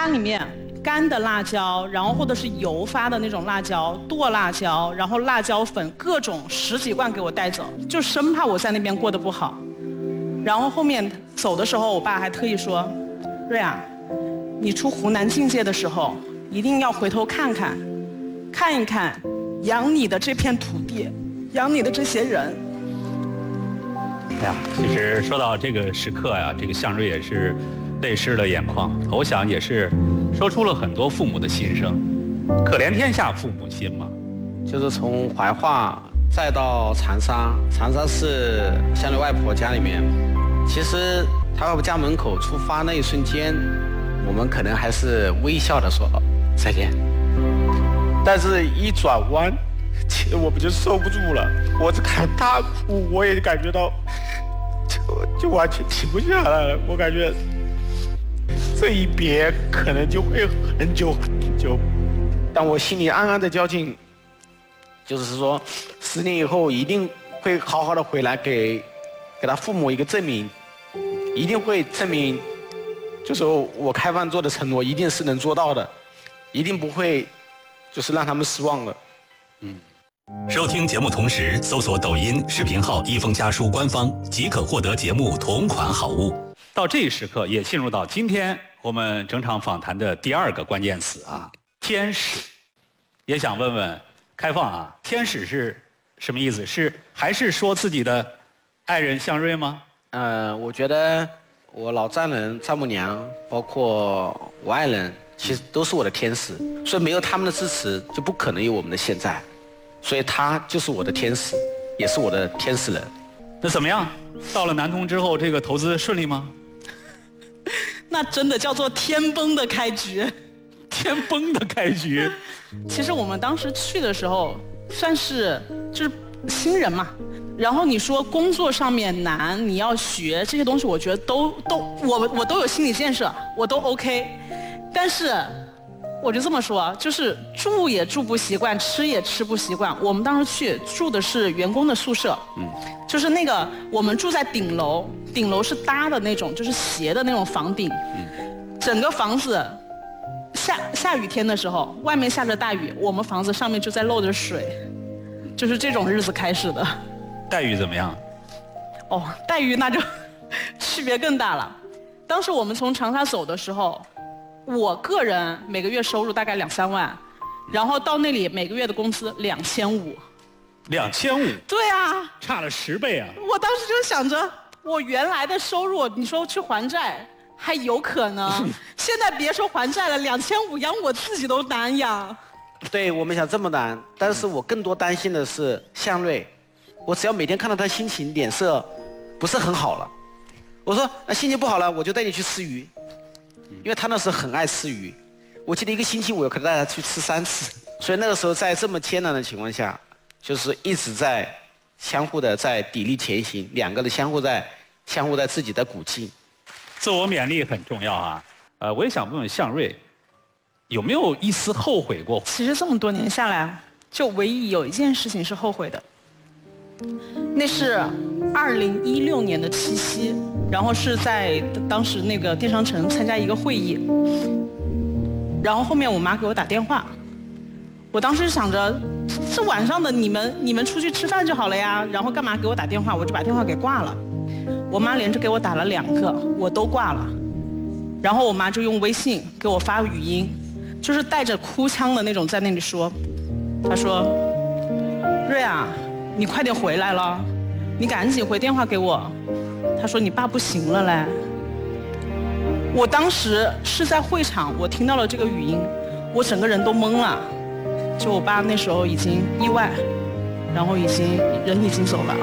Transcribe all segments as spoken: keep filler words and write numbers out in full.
家里面干的辣椒，然后或者是油发的那种辣椒，剁辣椒，然后辣椒粉，各种十几罐给我带走，就生怕我在那边过得不好。然后后面走的时候，我爸还特意说：“瑞啊，你出湖南境界的时候，一定要回头看看，看一看养你的这片土地，养你的这些人。” 哎呀，其实说到这个时刻呀，这个向瑞也是泪湿了眼眶，我想也是说出了很多父母的心声。可怜天下父母心嘛。 就是从怀化再到长沙，长沙是向瑞外婆家里面。其实他外婆家门口出发那一瞬间，我们可能还是微笑的说再见。但是一转弯，其实我们就受不住了。我只看他哭，我也感觉到就就完全停不下来了。我感觉这一别可能就会很久很久，但我心里暗暗的较劲，就是说十年以后一定会好好的回来给给他父母一个证明，一定会证明，就是我开放做的承诺一定是能做到的，一定不会就是让他们失望的。 嗯。 收听节目同时搜索抖音视频号一封家书官方即可获得节目同款好物。 到这一时刻也进入到今天我们整场访谈的第二个关键词啊，天使。也想问问开放啊，天使是什么意思？是还是说自己的爱人向瑞吗？ 呃，我觉得我老丈人、丈母娘，包括我爱人，其实都是我的天使，所以没有他们的支持，就不可能有我们的现在。所以他就是我的天使，也是我的天使人。 那怎么样？到了南通之后，这个投资顺利吗？ 那真的叫做天崩的开局。 天崩的开局。 其实我们当时去的时候，算是就是新人嘛。然后你说工作上面难，你要学这些东西，我觉得都都我我都有心理建设，我都 OK。但是我就这么说，就是住也住不习惯，吃也吃不习惯。我们当时去住的是员工的宿舍，嗯，就是那个我们住在顶楼，顶楼是搭的那种，就是斜的那种房顶，嗯，整个房子下下雨天的时候，外面下着大雨，我们房子上面就在漏着水，就是这种日子开始的。 待遇怎么样？ 哦，待遇那就区别更大了。当时我们从长沙走的时候，我个人每个月收入大概两三万，然后到那里每个月的工资两千五。 两千五？ 对啊， 差了十倍啊！ 我当时就想着，我原来的收入，你说去还债还有可能，现在别说还债了，两千五养我自己都难养。 对，我们想这么难，但是我更多担心的是向瑞。我只要每天看到他心情脸色不是很好了，我说那心情不好了，我就带你去吃鱼，因为他那时候很爱吃鱼。我记得一个星期我有可能带他去吃三次，所以那个时候在这么艰难的情况下，就是一直在相互的在砥砺前行，两个人相互在相互在自己的鼓劲。 自我勉励很重要啊。呃，我也想问问向瑞，有没有一丝后悔过？ 其实这么多年下来，就唯一有一件事情是后悔的。那是二零一六年的七夕，然后是在当时那个电商城参加一个会议，然后后面我妈给我打电话，我当时想着这晚上的你们你们出去吃饭就好了呀，然后干嘛给我打电话？我就把电话给挂了。我妈连着给我打了两个，我都挂了，然后我妈就用微信给我发语音，就是带着哭腔的那种在那里说，她说：“瑞啊，你快点回来了，你赶紧回电话给我。”他说：“你爸不行了嘞。”我当时是在会场，我听到了这个语音，我整个人都懵了。就我爸那时候已经意外，然后已经人已经走了。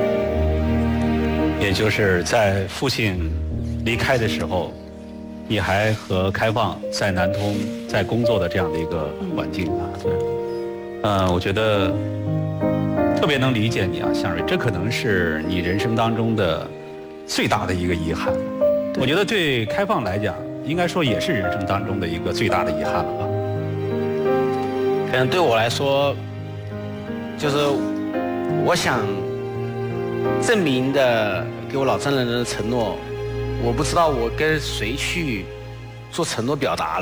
也就是在父亲离开的时候，你还和开放在南通在工作的这样的一个环境啊，对，呃，我觉得特别能理解你啊，向瑞，这可能是你人生当中的最大的一个遗憾。我觉得对开放来讲，应该说也是人生当中的一个最大的遗憾了吧。 可能对我来说，就是我想证明的给我老丈人的承诺，我不知道我跟谁去做承诺表达了。